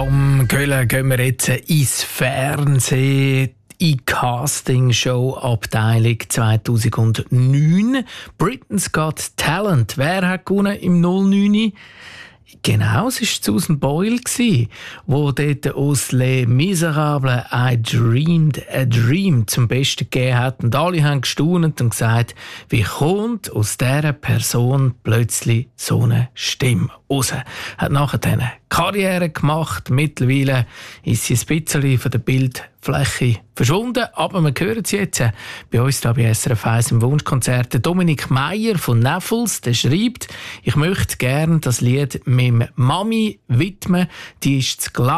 Vom Köln gehen wir jetzt ins Fernsehen. In Castingshow-Abteilung 2009. Britain's Got Talent. Wer hat gewonnen im 09? Genau, es war Susan Boyle, die dort aus «Les Miserables» «I Dreamed a Dream» zum Besten gegeben hat. Und alle haben gestaunt und gesagt, wie kommt aus dieser Person plötzlich so eine Stimme raus? Hat nachher eine Karriere gemacht. Mittlerweile ist sie ein bisschen von der Bildfläche verschwunden. Aber wir hören sie jetzt bei uns hier bei SRF 1 im Wunschkonzert. Der Dominik Meier von Neffels, der schreibt, ich möchte gerne das Lied meinem Mami widmen. Die ist zu